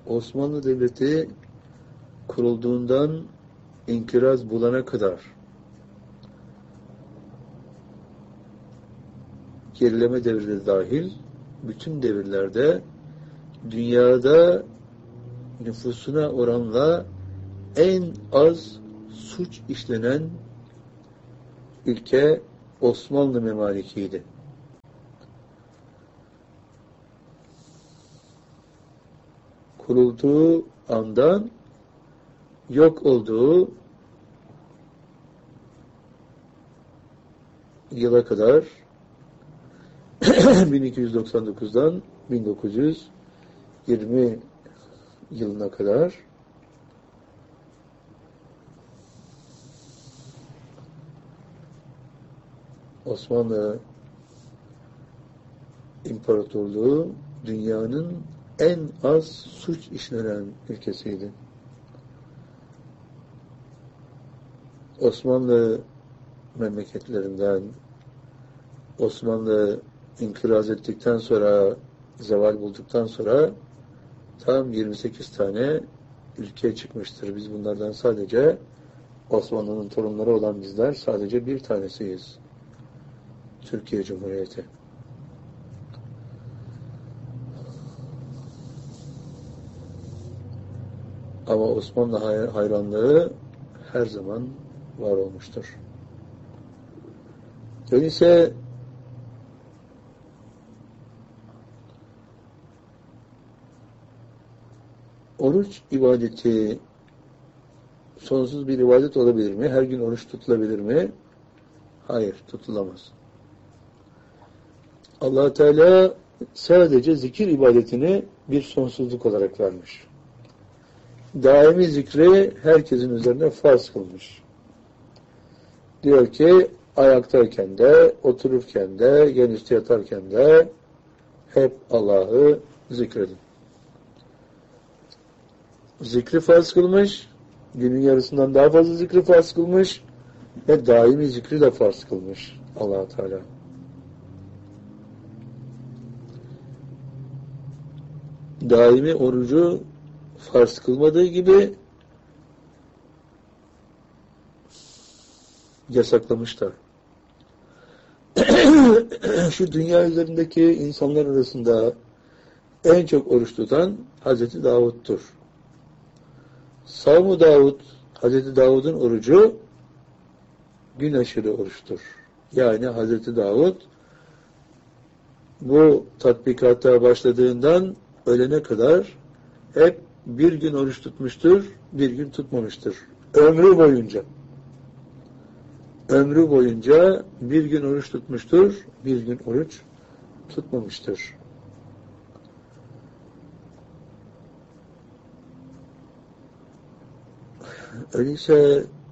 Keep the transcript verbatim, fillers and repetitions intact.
Osmanlı Devleti kurulduğundan inkiraz bulana kadar gerileme devri de dahil bütün devirlerde dünyada nüfusuna oranla en az suç işlenen ülke Osmanlı Memaliki'ydi. Kurulduğu andan yok olduğu yıla kadar bin iki yüz doksan dokuzdan bin dokuz yüz yirmi yılına kadar Osmanlı İmparatorluğu dünyanın en az suç işlenen ülkesiydi. Osmanlı memleketlerinden Osmanlı inkiraz ettikten sonra, zeval bulduktan sonra tam yirmi sekiz tane ülke çıkmıştır. Biz bunlardan sadece Osmanlı'nın torunları olan bizler sadece bir tanesiyiz. Türkiye Cumhuriyeti. Ama Osmanlı hayranlığı her zaman var olmuştur. Öyleyse oruç ibadeti sonsuz bir ibadet olabilir mi? Her gün oruç tutulabilir mi? Hayır, tutulamaz. Allah Teala sadece zikir ibadetini bir sonsuzluk olarak vermiş. Daimi zikri herkesin üzerine farz kılmış. Diyor ki ayaktayken de, otururken de, yan üstü yatarken de hep Allah'ı zikredin. Zikri farz kılmış, günün yarısından daha fazla zikri farz kılmış ve daimi zikri de farz kılmış Allah Teala. Daimi orucu farz kılmadığı gibi yasaklamışlar. Şu dünya üzerindeki insanlar arasında en çok oruç tutan Hazreti Davud'tur. Savm-ı Davud, Hazreti Davud'un orucu gün aşırı oruçtur. Yani Hazreti Davud bu tatbikata başladığından ölene kadar hep bir gün oruç tutmuştur, bir gün tutmamıştır. Ömrü boyunca. Ömrü boyunca bir gün oruç tutmuştur, bir gün oruç tutmamıştır. Öyleyse